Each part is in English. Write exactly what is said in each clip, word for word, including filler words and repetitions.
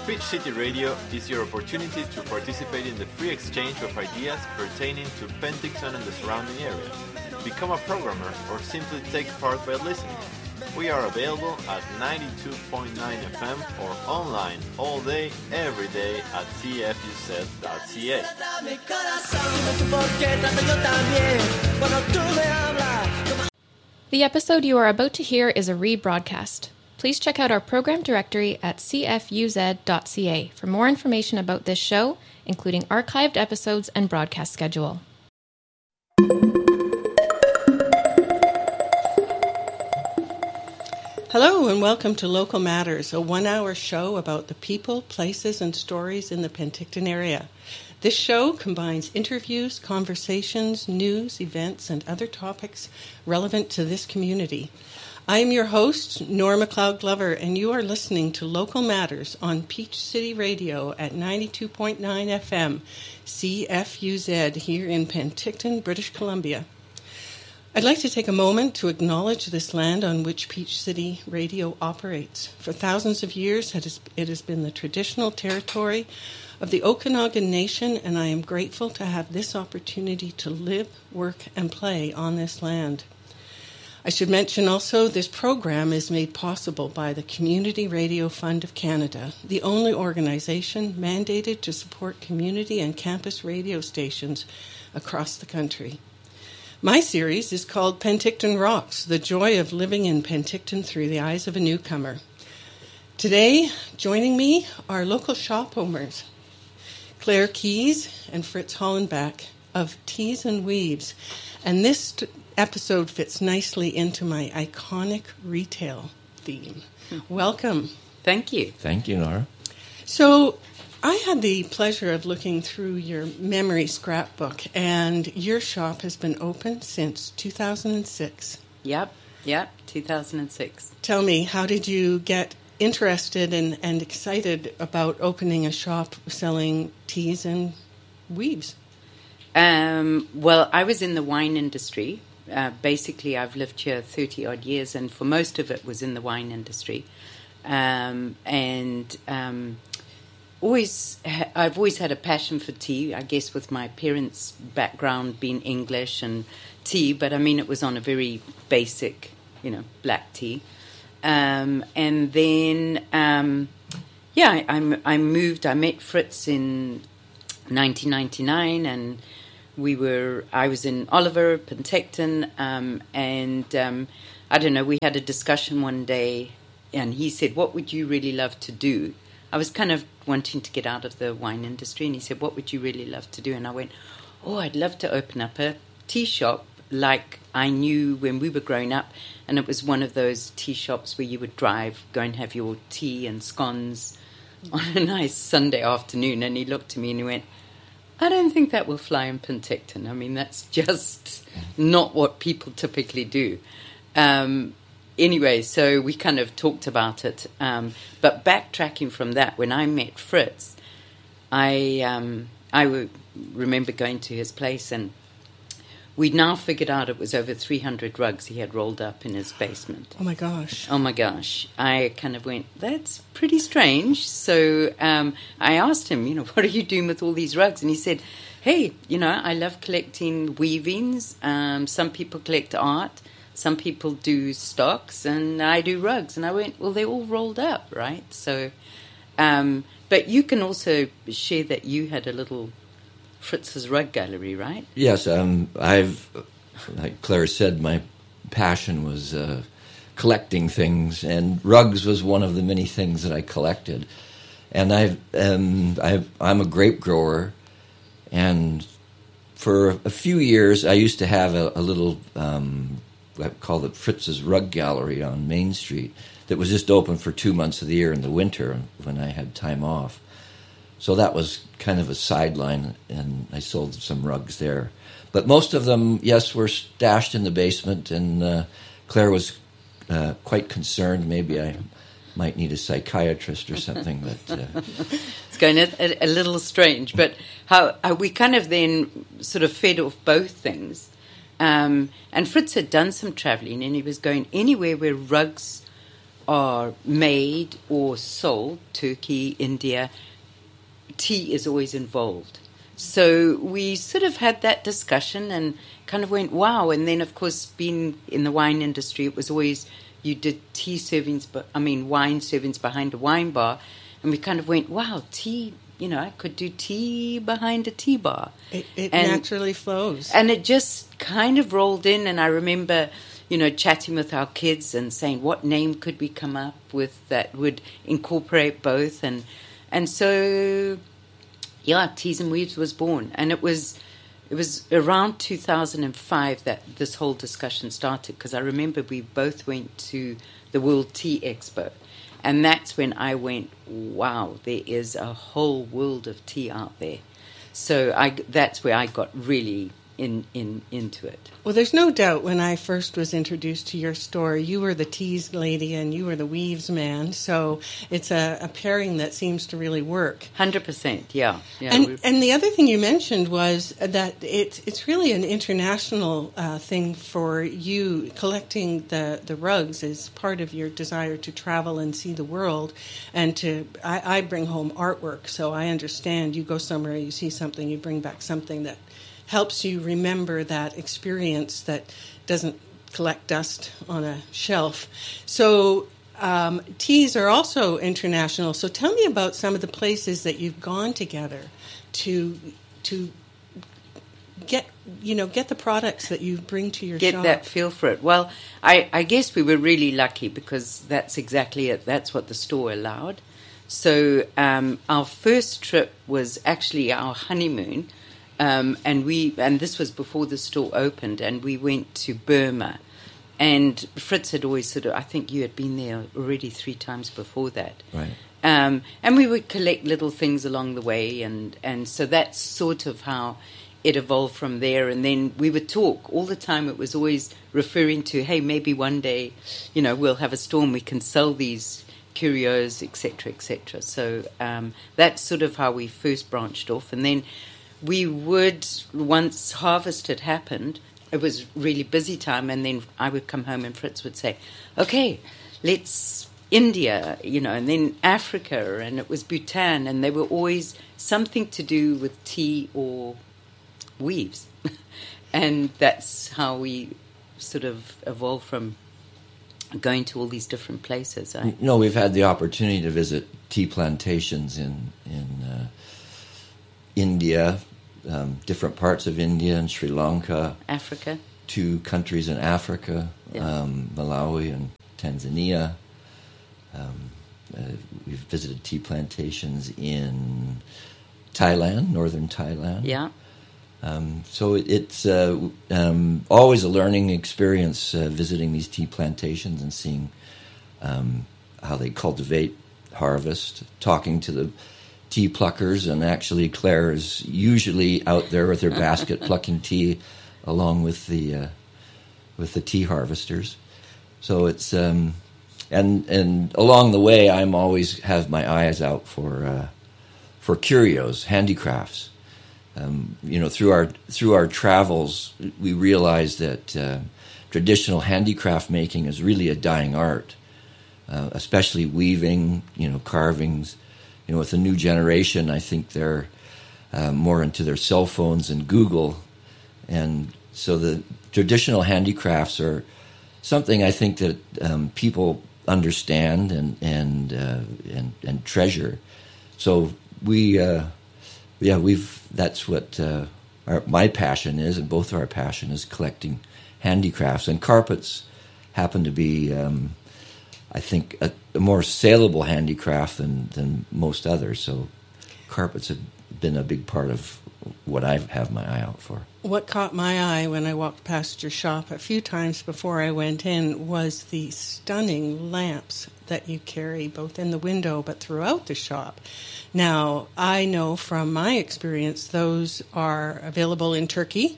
Peach City Radio is your opportunity to participate in the free exchange of ideas pertaining to Penticton and the surrounding area. Become a programmer or simply take part by listening. We are available at ninety-two point nine F M or online all day, every day at c f u z dot c a. The episode you are about to hear is a rebroadcast. Please check out our program directory at c f u z dot c a for more information about this show, including archived episodes and broadcast schedule. Hello and welcome to Local Matters, a one-hour show about the people, places, and stories in the Penticton area. This show combines interviews, conversations, news, events, and other topics relevant to this community. I am your host, Nora McLeod Glover, and you are listening to Local Matters on Peach City Radio at ninety-two point nine F M, C F U Z, here in Penticton, British Columbia. I'd like to take a moment to acknowledge this land on which Peach City Radio operates. For thousands of years, it has, it has been the traditional territory of the Okanagan Nation, and I am grateful to have this opportunity to live, work, and play on this land. I should mention also this program is made possible by the Community Radio Fund of Canada, the only organization mandated to support community and campus radio stations across the country. My series is called Penticton Rocks, the joy of living in Penticton through the eyes of a newcomer. Today, joining me are local shop owners, Claire Keys and Fritz Hollenbach of Tees and Weaves. And this t- episode fits nicely into my iconic retail theme. Welcome. Thank you. Thank you, Nora. So, I had the pleasure of looking through your memory scrapbook, and your shop has been open since two thousand six. Yep, yep, two thousand six. Tell me, how did you get interested and, and excited about opening a shop selling teas and weaves? Um, well, I was in the wine industry. Uh, basically, I've lived here thirty-odd years, and for most of it was in the wine industry. Um, and... Um, Always, I've always had a passion for tea, I guess with my parents' background being English and tea, but I mean it was on a very basic, you know, black tea. Um, and then, um, yeah, I, I moved, I met Fritz in nineteen ninety-nine, and we were, I was in Oliver, Penticton, um, and um, I don't know, we had a discussion one day, and he said, what would you really love to do? I was kind of wanting to get out of the wine industry, and he said, what would you really love to do? And I went, oh, I'd love to open up a tea shop like I knew when we were growing up, and it was one of those tea shops where you would drive, go and have your tea and scones on a nice Sunday afternoon. And he looked at me and he went, I don't think that will fly in Penticton. I mean, that's just not what people typically do. Um Anyway, so we kind of talked about it. Um, but backtracking from that, when I met Fritz, I um, I w- remember going to his place, and we'd now figured out it was over three hundred rugs he had rolled up in his basement. Oh, my gosh. Oh, my gosh. I kind of went, that's pretty strange. So um, I asked him, you know, what are you doing with all these rugs? And he said, hey, you know, I love collecting weavings. Um, some people collect art. Some people do stocks, and I do rugs. And I went, well, they're all rolled up, right? So, um, but you can also share that you had a little Fritz's rug gallery, right? Yes, um, I've, like Claire said, my passion was uh, collecting things, and rugs was one of the many things that I collected. And I've, um, I've, I'm a grape grower, and for a few years I used to have a, a little... Um, I call it Fritz's Rug Gallery on Main Street that was just open for two months of the year in the winter when I had time off. So that was kind of a sideline, and I sold some rugs there. But most of them, yes, were stashed in the basement, and uh, Claire was uh, quite concerned. Maybe I might need a psychiatrist or something. But uh, it's going a, a, a little strange. But how, how we kind of then sort of fed off both things. Um, and Fritz had done some traveling, and he was going anywhere where rugs are made or sold, Turkey, India, tea is always involved. So we sort of had that discussion and kind of went, wow. And then, of course, being in the wine industry, it was always, you did tea servings, but I mean, wine servings behind a wine bar. And we kind of went, wow, tea, you know, I could do tea behind a tea bar. It, it and, naturally flows. And it just kind of rolled in. And I remember, you know, chatting with our kids and saying, what name could we come up with that would incorporate both? And and so... yeah, Teas and Weaves was born, and it was it was around two thousand five that this whole discussion started, because I remember we both went to the World Tea Expo, and that's when I went, wow, there is a whole world of tea out there. So I, that's where I got really in, in into it. Well, there's no doubt when I first was introduced to your store, you were the teas lady and you were the weaves man. So it's a, a pairing that seems to really work. one hundred percent, yeah. yeah and, and the other thing you mentioned was that it's it's really an international uh, thing for you. Collecting the, the rugs is part of your desire to travel and see the world. And to I, I bring home artwork, so I understand you go somewhere, you see something, you bring back something that helps you remember that experience that doesn't collect dust on a shelf. So um, teas are also international. So tell me about some of the places that you've gone together to to get you know get the products that you bring to your get shop. Get that feel for it. Well, I, I guess we were really lucky because that's exactly it. That's what the store allowed. So um, our first trip was actually our honeymoon. Um, and we and this was before the store opened, and we went to Burma. And Fritz had always sort of, I think you had been there already three times before that. Right. Um, and we would collect little things along the way, and, and so that's sort of how it evolved from there. And then we would talk all the time. It was always referring to, hey, maybe one day, you know, we'll have a store and we can sell these curios, et cetera, et cetera. So um, that's sort of how we first branched off. And then we would, once harvest had happened, it was really busy time, and then I would come home and Fritz would say, okay, let's India, you know, and then Africa, and it was Bhutan, and they were always something to do with tea or weaves. And that's how we sort of evolved from going to all these different places. I, no, we've had the opportunity to visit tea plantations in, in uh, India, Um, different parts of India and Sri Lanka, Africa, two countries in Africa, yeah. um, Malawi and Tanzania. Um, uh, we've visited tea plantations in Thailand, northern Thailand. Yeah. Um, so it, it's uh, um, always a learning experience uh, visiting these tea plantations and seeing um, how they cultivate, harvest, talking to the tea pluckers, and actually Claire is usually out there with her basket plucking tea along with the uh, with the tea harvesters. So it's um, and and along the way, I'm always have my eyes out for uh, for curios, handicrafts. Um, you know, through our through our travels, we realize that uh, traditional handicraft making is really a dying art, uh, especially weaving, you know, carvings. You know, with the new generation, I think they're uh, more into their cell phones and Google. And so the traditional handicrafts are something I think that um, people understand and and, uh, and and treasure. So we, uh, yeah, we've that's what uh, our, my passion is, and both of our passion is collecting handicrafts. And carpets happen to be, um, I think, a, a more saleable handicraft than, than most others. So carpets have been a big part of what I have my eye out for. What caught my eye when I walked past your shop a few times before I went in was the stunning lamps that you carry, both in the window but throughout the shop. Now, I know from my experience those are available in Turkey.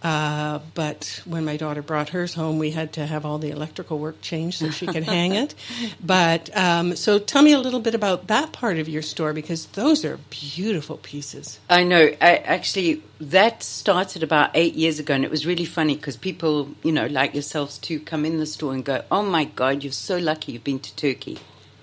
Uh, but when my daughter brought hers home, we had to have all the electrical work changed so she could hang it. But um, so tell me a little bit about that part of your store, because those are beautiful pieces. I know. I, actually, that started about eight years ago, and it was really funny because people, you know, like yourselves too, come in the store and go, "Oh my God, you're so lucky you've been to Turkey."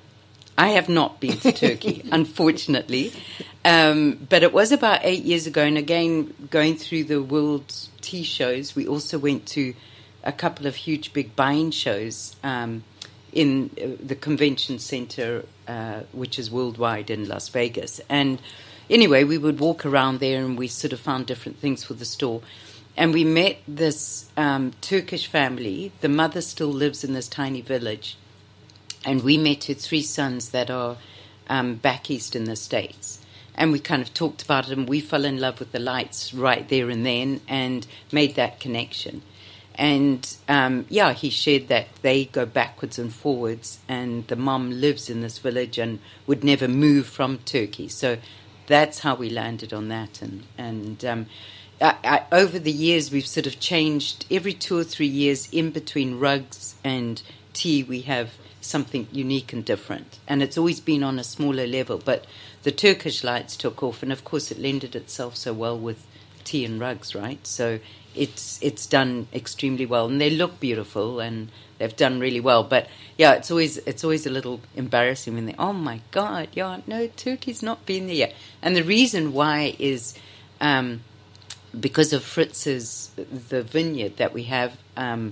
I have not been to Turkey, unfortunately. Um, but it was about eight years ago. And again, going through the world tea shows, we also went to a couple of huge big buying shows um, in uh, the convention center, uh, which is worldwide in Las Vegas. And anyway, we would walk around there and we sort of found different things for the store. And we met this um, Turkish family. The mother still lives in this tiny village. And we met her three sons that are um, back east in the States. And we kind of talked about it, and we fell in love with the lights right there and then and made that connection. And, um, yeah, he shared that they go backwards and forwards, and the mom lives in this village and would never move from Turkey. So that's how we landed on that. And, and um, I, I, over the years, we've sort of changed. Every two or three years, in between rugs and tea, we have something unique and different. And it's always been on a smaller level. But the Turkish lights took off, and of course it lended itself so well with tea and rugs, right? So it's it's done extremely well, and they look beautiful, and they've done really well. But yeah, it's always it's always a little embarrassing when they, oh my God, yeah, no, Turkey's not been there yet. And the reason why is um, because of Fritz's, the vineyard that we have, um,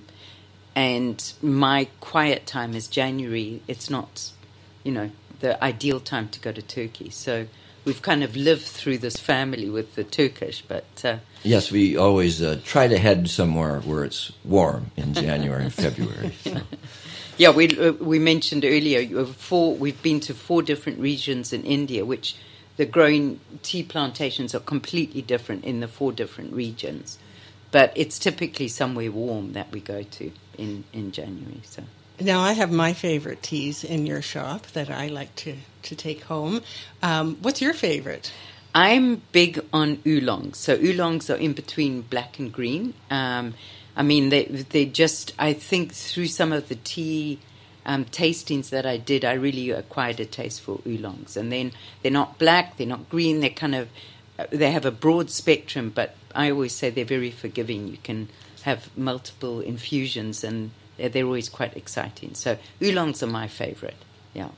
and my quiet time is January. It's not, you know, the ideal time to go to Turkey. So we've kind of lived through this family with the Turkish, but... Uh, yes, we always uh, try to head somewhere where it's warm in January and February. So. Yeah, we uh, we mentioned earlier, four, we've been to four different regions in India, which the growing tea plantations are completely different in the four different regions. But it's typically somewhere warm that we go to in, in January. So now I have my favorite teas in your shop that I like to, to take home. Um, what's your favorite? I'm big on oolongs. So oolongs are in between black and green. Um, I mean, they they just, I think through some of the tea um, tastings that I did, I really acquired a taste for oolongs. And then they're not black, they're not green, they're kind of, they have a broad spectrum, but I always say they're very forgiving. You can have multiple infusions, and they're, they're always quite exciting. So oolongs are my favorite, yeah.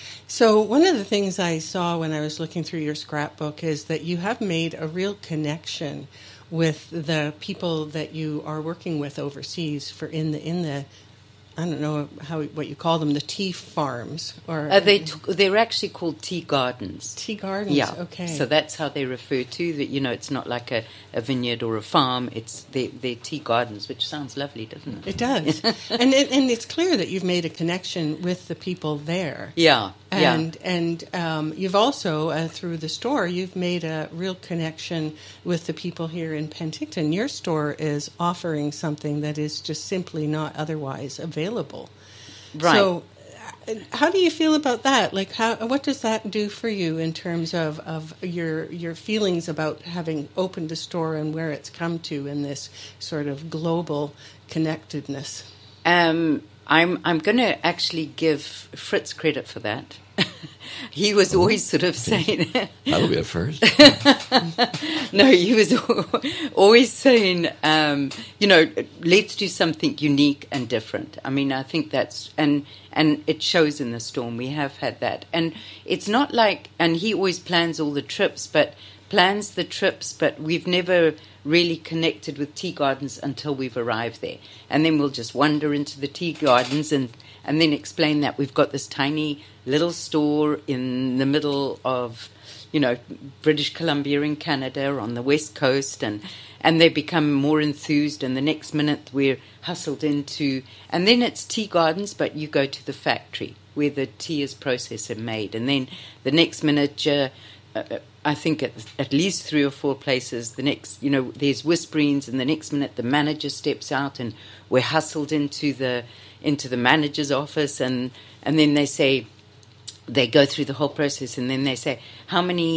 So one of the things I saw when I was looking through your scrapbook is that you have made a real connection with the people that you are working with overseas for in the in the I don't know how what you call them, the tea farms, or uh, they t- they're actually called tea gardens. Tea gardens, yeah. Okay. So that's how they refer to that. You know, it's not like a, a vineyard or a farm. It's they they're tea gardens, which sounds lovely, doesn't it? It does, and it, and it's clear that you've made a connection with the people there. Yeah, and yeah. and um, you've also uh, through the store you've made a real connection with the people here in Penticton. Your store is offering something that is just simply not otherwise available. Right. So, how do you feel about that? Like, how what does that do for you in terms of, of your your feelings about having opened a store and where it's come to in this sort of global connectedness? Um, I'm I'm going to actually give Fritz credit for that. He was always sort of saying... That'll be a first. No, he was always saying, um, you know, let's do something unique and different. I mean, I think that's... And, and it shows in the storm. We have had that. And it's not like... And he always plans all the trips, but plans the trips, but we've never really connected with tea gardens until we've arrived there. And then we'll just wander into the tea gardens and, and then explain that we've got this tiny little store in the middle of, you know, British Columbia in Canada on the west coast, and and they become more enthused, and the next minute we're hustled into, and then it's tea gardens, but you go to the factory where the tea is processed and made, and then the next minute uh, uh, I think at, at least three or four places, the next, you know, there's whisperings, and the next minute the manager steps out, and we're hustled into the into the manager's office, and and then they say, they go through the whole process, and then they say, how many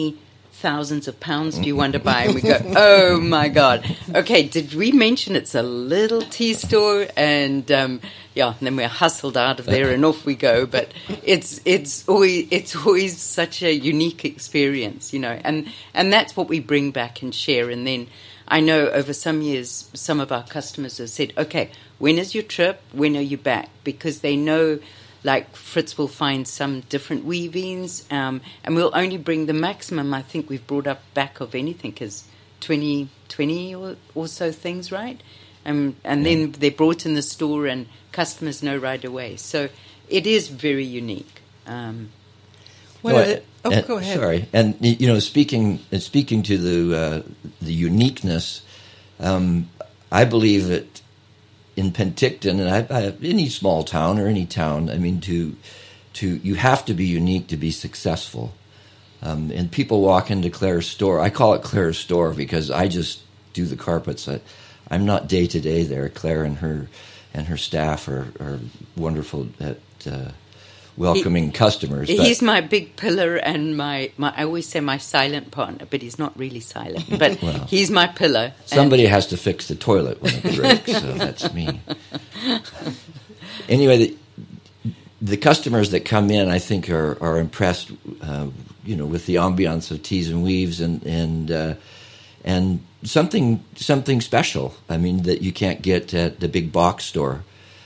thousands of pounds do you want to buy? And we go, oh my God. Okay, did we mention it's a little tea store? And um, yeah, and then we're hustled out of there and off we go. But it's it's always it's always such a unique experience, you know. And and that's what we bring back and share. And then I know over some years, some of our customers have said, okay, when is your trip? When are you back? Because they know, like Fritz will find some different weavings, um, and we'll only bring the maximum I think we've brought up back of anything is twenty, twenty or, or so things, right? Um, and yeah. Then they're brought in the store and customers know right away. So it is very unique. Um, What no, it, oh, and, go ahead. Sorry, and you know, speaking speaking to the uh, the uniqueness, um, I believe that in Penticton, and I, I, any small town or any town, I mean, to to you have to be unique to be successful. Um, and people walk into Claire's store. I call it Claire's store because I just do the carpets. I, I'm not day to day there. Claire and her and her staff are, are wonderful at. Uh, welcoming he, customers. He's my big pillar and my, my, I always say my silent partner, but he's not really silent. But well, he's my pillar. Somebody has to fix the toilet when it breaks, so that's me. Anyway, the, the customers that come in, I think, are, are impressed, uh, you know, with the ambiance of Tees and Weaves and and uh, and something something special. I mean, that you can't get at the big box store.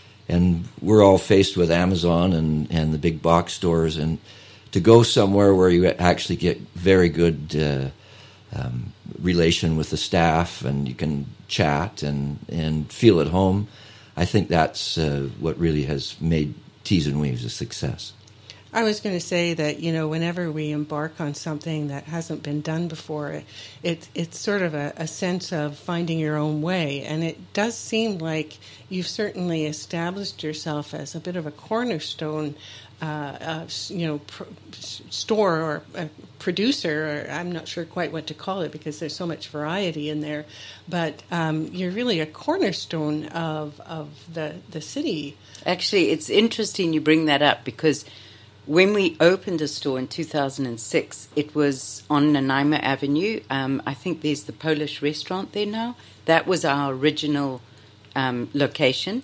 And we're all faced with Amazon and, and the big box stores, and to go somewhere where you actually get very good uh, um, relation with the staff and you can chat and, and feel at home, I think that's uh, what really has made Tees and Weaves a success. I was going to say that, you know, whenever we embark on something that hasn't been done before, it, it it's sort of a, a sense of finding your own way. And it does seem like you've certainly established yourself as a bit of a cornerstone, uh, uh, you know, pr- store or a producer, or I'm not sure quite what to call it because there's so much variety in there. But um, you're really a cornerstone of, of the, the city. Actually, it's interesting you bring that up because when we opened a store in two thousand six, it was on Nanaimo Avenue. Um, I think there's the Polish restaurant there now. That was our original um, location.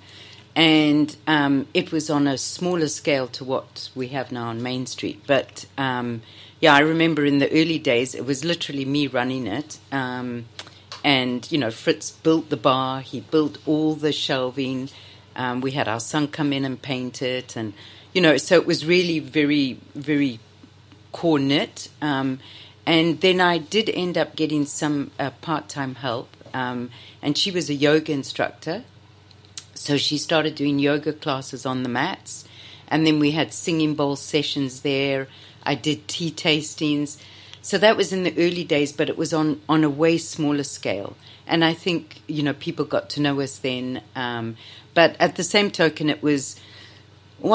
And um, it was on a smaller scale to what we have now on Main Street. But, um, yeah, I remember in the early days, it was literally me running it. Um, and, you know, Fritz built the bar. He built all the shelving. Um, we had our son come in and paint it. And you know, so it was really very, very core knit. Um, and then I did end up getting some uh, part-time help. Um, and she was a yoga instructor. So she started doing yoga classes on the mats. And then we had singing bowl sessions there. I did tea tastings. So that was in the early days, but it was on, on a way smaller scale. And I think, you know, people got to know us then. Um, but at the same token, it was